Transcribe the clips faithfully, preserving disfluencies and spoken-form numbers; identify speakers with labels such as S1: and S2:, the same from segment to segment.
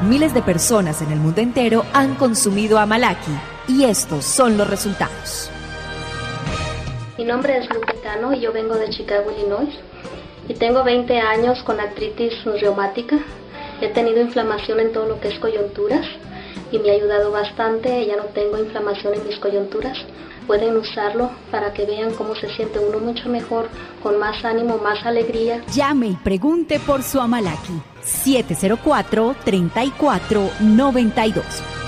S1: Miles de personas en el mundo entero han consumido Amalaki y estos son los resultados.
S2: Mi nombre es Lupe Cano y yo vengo de Chicago, Illinois. Y tengo veinte años con artritis reumática. He tenido inflamación en todo lo que es coyunturas y me ha ayudado bastante. Ya no tengo inflamación en mis coyunturas. Pueden usarlo para que vean cómo se siente uno mucho mejor, con más ánimo, más alegría.
S1: Llame y pregunte por su Amalaki. siete cero cuatro, tres cuatro nueve dos.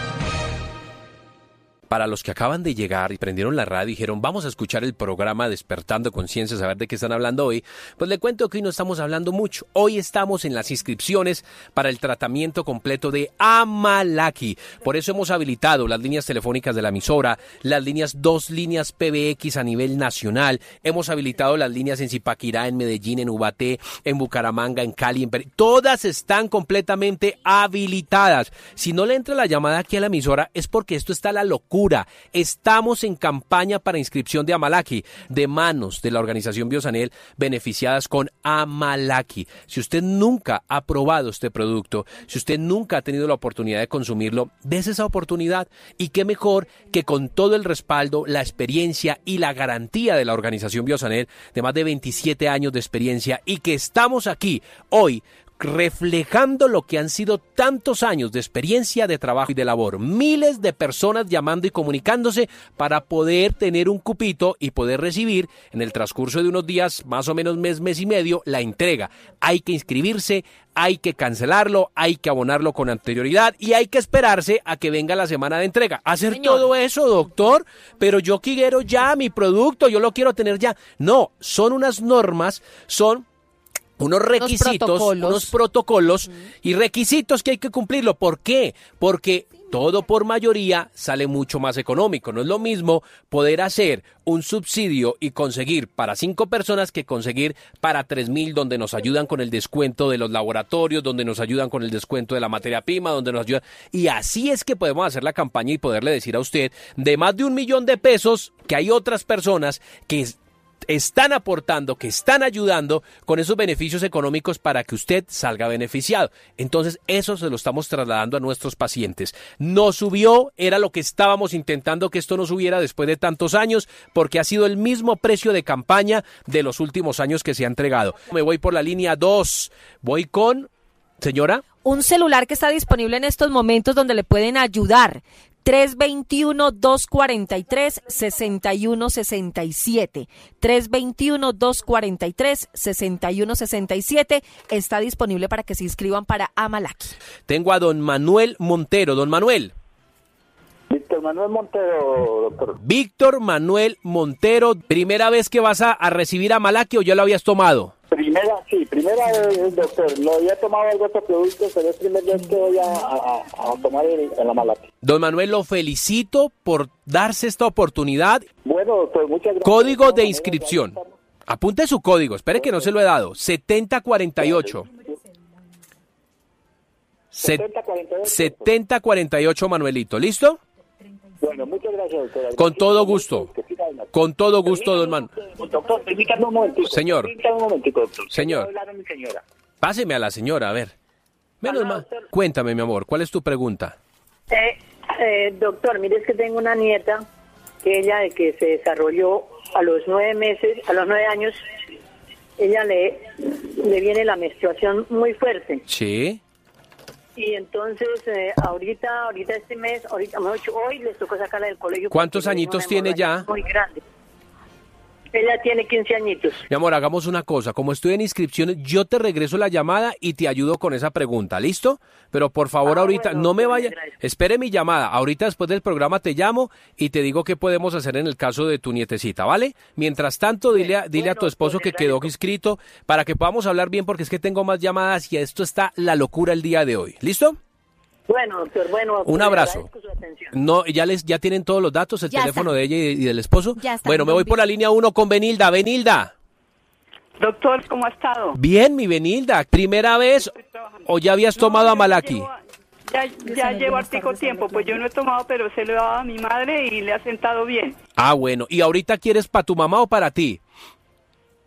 S3: Para los que acaban de llegar y prendieron la radio y dijeron, vamos a escuchar el programa Despertando Conciencia, a ver de qué están hablando hoy, pues le cuento que hoy no estamos hablando mucho. Hoy estamos en las inscripciones para el tratamiento completo de Amalaki. Por eso hemos habilitado las líneas telefónicas de la emisora, las líneas, dos líneas P B X a nivel nacional. Hemos habilitado las líneas en Zipaquirá, en Medellín, en Ubaté, en Bucaramanga, en Cali, en Peri. Todas están completamente habilitadas. Si no le entra la llamada aquí a la emisora es porque esto está a la locura. Estamos en campaña para inscripción de Amalaki, de manos de la organización Biosanel, beneficiadas con Amalaki. Si usted nunca ha probado este producto, si usted nunca ha tenido la oportunidad de consumirlo, dése esa oportunidad. Y qué mejor que con todo el respaldo, la experiencia y la garantía de la organización Biosanel, de más de veintisiete años de experiencia, y que estamos aquí hoy reflejando lo que han sido tantos años de experiencia, de trabajo y de labor. Miles de personas llamando y comunicándose para poder tener un cupito y poder recibir en el transcurso de unos días, más o menos mes, mes y medio, la entrega. Hay que inscribirse, hay que cancelarlo, hay que abonarlo con anterioridad y hay que esperarse a que venga la semana de entrega. Hacer Señor. Todo eso, doctor, pero yo quiero ya mi producto, yo lo quiero tener ya. No, son unas normas, son unos requisitos, unos protocolos, unos protocolos y requisitos que hay que cumplirlo. ¿Por qué? Porque todo por mayoría sale mucho más económico. No es lo mismo poder hacer un subsidio y conseguir para cinco personas que conseguir para tres mil, donde nos ayudan con el descuento de los laboratorios, donde nos ayudan con el descuento de la materia prima, donde nos ayudan. Y así es que podemos hacer la campaña y poderle decir a usted de más de un millón de pesos que hay otras personas que están aportando, que están ayudando con esos beneficios económicos para que usted salga beneficiado. Entonces, eso se lo estamos trasladando a nuestros pacientes. No subió, era lo que estábamos intentando que esto no subiera después de tantos años, porque ha sido el mismo precio de campaña de los últimos años que se ha entregado. Me voy por la línea dos. Voy con, señora.
S4: Un celular que está disponible en estos momentos donde le pueden ayudar. tres dos uno, dos cuatro tres, seis uno seis siete. tres dos uno, dos cuatro tres, seis uno seis siete. Está disponible para que se inscriban para Amalaki.
S3: Tengo a don Manuel Montero. Don Manuel.
S5: Víctor Manuel Montero, doctor.
S3: Víctor Manuel Montero. ¿Primera vez que vas a, a recibir Amalaki o ya lo habías tomado?
S5: Primera, sí, primera vez, doctor. No había tomado algo de productos, pero es primera vez que voy a, a, a tomar el, el Amalaki.
S3: Don Manuel, lo felicito por darse esta oportunidad.
S5: Bueno, doctor, muchas gracias.
S3: Código de inscripción. Apunte su código, espere que no se lo he dado. setenta cuarenta y ocho. setenta cuarenta y ocho, Manuelito. ¿Listo?
S5: Bueno, muchas gracias, doctor.
S3: Con todo gusto. Con todo gusto, don Manuel.
S5: Doctor, permítame un momentico.
S3: Señor.
S5: Permítame un momentico, doctor.
S3: Señor.
S5: Quiero hablar a mi señora.
S3: Páseme a la señora, a ver. Menos
S5: Hola,
S3: mal.
S5: doctor.
S3: Cuéntame, mi amor, ¿cuál es tu pregunta?
S6: Eh, eh, doctor, mire, es que tengo una nieta que ella de que se desarrolló a los nueve meses, a los nueve años, ella le, le viene la menstruación muy fuerte.
S3: Sí.
S6: Y entonces, eh, ahorita, ahorita este mes, ahorita, mejor dicho, hoy les tocó sacarla del colegio.
S3: ¿Cuántos añitos tiene ya?
S6: Muy grande. Ella tiene quince añitos.
S3: Mi amor, hagamos una cosa. Como estoy en inscripciones, yo te regreso la llamada y te ayudo con esa pregunta. ¿Listo? Pero por favor,
S6: Ah,
S3: ahorita
S6: bueno,
S3: no me vaya.
S6: gracias.
S3: Espere mi llamada. Ahorita después del programa te llamo y te digo qué podemos hacer en el caso de tu nietecita, ¿vale? Mientras tanto, dile a, dile a tu
S6: Bueno,
S3: esposo que
S6: doctor,
S3: quedó
S6: gracias.
S3: inscrito para que podamos hablar bien, porque es que tengo más llamadas y esto está la locura el día de hoy. ¿Listo?
S6: Bueno, doctor, bueno.
S3: Un
S6: le
S3: abrazo.
S6: agradezco su atención.
S3: No, ya les ya tienen todos los datos, el
S4: Ya
S3: teléfono
S4: está.
S3: de ella y, y del esposo.
S4: Ya está,
S3: Bueno, me
S4: don
S3: voy por la línea uno con Benilda. Benilda.
S7: Doctor, ¿cómo ha estado?
S3: Bien, mi Benilda. ¿Primera vez o ya habías tomado
S7: No, yo
S3: Amalaki?
S7: llevo- Ya, ya llevo hartico tiempo, pues yo no he tomado, pero se lo he dado a mi madre y le ha sentado bien.
S3: Ah, bueno. ¿Y ahorita quieres para tu mamá o para ti?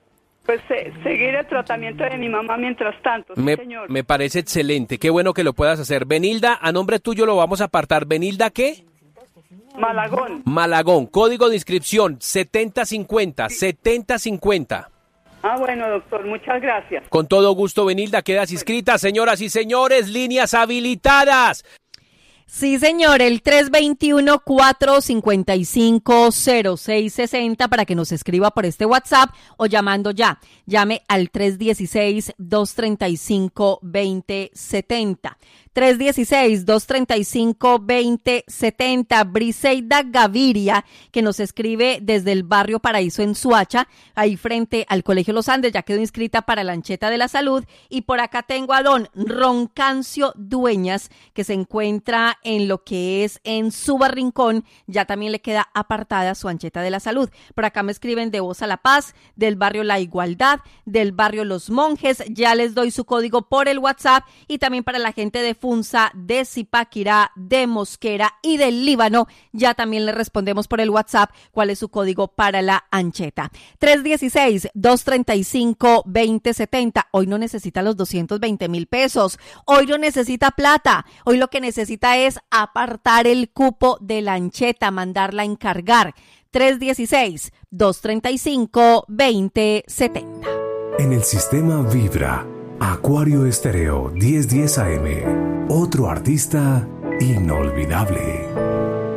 S7: Pues eh, seguir el tratamiento de mi mamá mientras tanto, sí,
S3: Me,
S7: señor.
S3: me parece excelente, qué bueno que lo puedas hacer. Benilda, a nombre tuyo lo vamos a apartar. ¿Benilda qué?
S7: Malagón.
S3: Malagón, código de inscripción setenta cincuenta, setenta cincuenta.
S7: Ah, bueno, doctor, muchas gracias.
S3: Con todo gusto, Benilda, quedas inscrita. Señoras y señores, líneas habilitadas.
S4: Sí, señor, el tres dos uno, cuatro cinco cinco, cero seis seis cero para que nos escriba por este WhatsApp o llamando ya. Llame al tres uno seis, dos tres cinco, dos cero siete cero. tres uno seis, dos tres cinco, dos cero siete cero. Briseida Gaviria, que nos escribe desde el barrio Paraíso en Suacha, ahí frente al Colegio Los Andes, ya quedó inscrita para la Ancheta de la Salud. Y por acá tengo a don Roncancio Dueñas, que se encuentra en lo que es en Subarrincón, ya también le queda apartada su Ancheta de la Salud. Por acá me escriben de Voz a la Paz, del barrio La Igualdad, del barrio Los Monjes, ya les doy su código por el WhatsApp, y también para la gente de Funza, de Zipaquirá, de Mosquera y del Líbano, ya también le respondemos por el WhatsApp cuál es su código para la Ancheta. tres uno seis, dos tres cinco, dos cero siete cero. Hoy no necesita los doscientos veinte mil pesos, hoy no necesita plata, hoy lo que necesita es apartar el cupo de la Ancheta, mandarla a encargar. tres uno seis, dos tres cinco, dos cero siete cero.
S8: En el sistema Vibra, Acuario Estéreo diez diez A M, otro artista inolvidable.